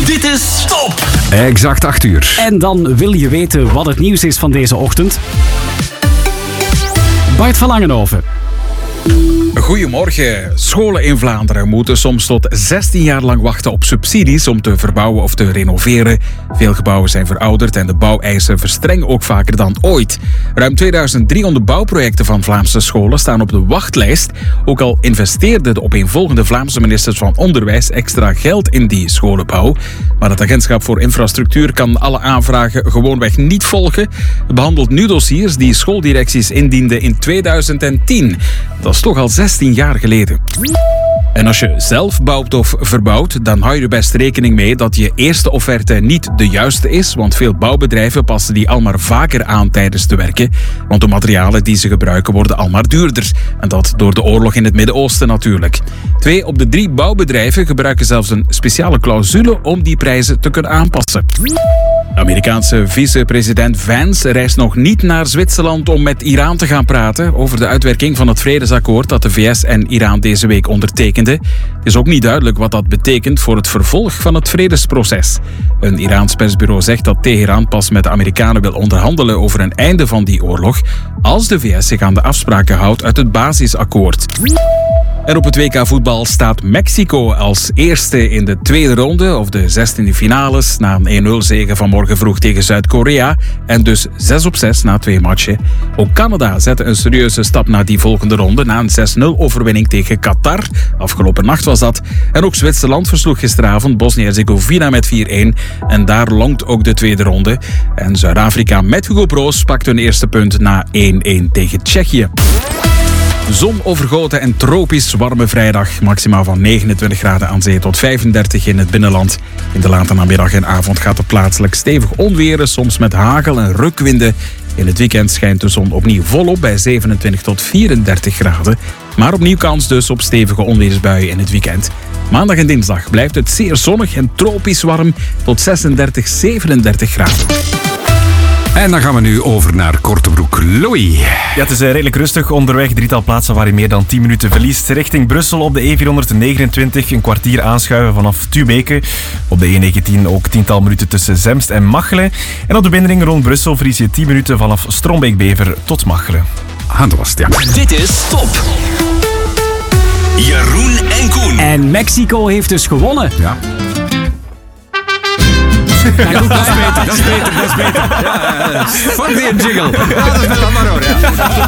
Dit is Top! Exact 8 uur. En dan wil je weten wat het nieuws is van deze ochtend. Bart van Langenhoven. Goedemorgen. Scholen in Vlaanderen moeten soms tot 16 jaar lang wachten op subsidies om te verbouwen of te renoveren. Veel gebouwen zijn verouderd en de bouweisen verstrengen ook vaker dan ooit. Ruim 2300 bouwprojecten van Vlaamse scholen staan op de wachtlijst. Ook al investeerden de opeenvolgende Vlaamse ministers van Onderwijs extra geld in die scholenbouw. Maar het agentschap voor infrastructuur kan alle aanvragen gewoonweg niet volgen. Het behandelt nu dossiers die schooldirecties indienden in 2010. Dat is toch al 16 jaar geleden. En als je zelf bouwt of verbouwt, dan hou je er best rekening mee dat je eerste offerte niet de juiste is, want veel bouwbedrijven passen die al maar vaker aan tijdens te werken, want de materialen die ze gebruiken worden al maar duurder. En dat door de oorlog in het Midden-Oosten natuurlijk. 2 op de 3 bouwbedrijven gebruiken zelfs een speciale clausule om die prijzen te kunnen aanpassen. De Amerikaanse vice-president Vance reist nog niet naar Zwitserland om met Iran te gaan praten over de uitwerking van het vredesakkoord dat de VS en Iran deze week ondertekenden. Het is ook niet duidelijk wat dat betekent voor het vervolg van het vredesproces. Een Iraans persbureau zegt dat Teheran pas met de Amerikanen wil onderhandelen over een einde van die oorlog als de VS zich aan de afspraken houdt uit het basisakkoord. En op het WK voetbal staat Mexico als eerste in de tweede ronde of de 16e finales na een 1-0 zege vanmorgen vroeg tegen Zuid-Korea en dus 6-6 na 2 matchen. Ook Canada zette een serieuze stap naar die volgende ronde na een 6-0 overwinning tegen Qatar. Afgelopen nacht was dat. En ook Zwitserland versloeg gisteravond Bosnië-Herzegovina met 4-1 en daar longt ook de tweede ronde. En Zuid-Afrika met Hugo Broos pakte hun eerste punt na 1-1 tegen Tsjechië. Zonovergoten en tropisch warme vrijdag. Maximaal van 29 graden aan zee tot 35 in het binnenland. In de late namiddag en avond gaat het plaatselijk stevig onweren, soms met hagel en rukwinden. In het weekend schijnt de zon opnieuw volop bij 27 tot 34 graden. Maar opnieuw kans dus op stevige onweersbuien in het weekend. Maandag en dinsdag blijft het zeer zonnig en tropisch warm tot 36, 37 graden. En dan gaan we nu over naar Kortebroek. Louis. Ja, het is redelijk rustig onderweg. 3-tal plaatsen waar je meer dan 10 minuten verliest. Richting Brussel op de E429 een kwartier aanschuiven vanaf Tubeke. Op de E19 ook 10-tal minuten tussen Zemst en Machelen. En op de binnenring rond Brussel verlies je 10 minuten vanaf Strombeek-Bever tot Machelen. Dat was het, ja. Dit is Top! Jeroen en Koen. En Mexico heeft dus gewonnen. Ja. Ja, goed, dat is beter. Dat is beter. Ja, fuck die jingle. Ja, dat is wel maar hoor. Ja.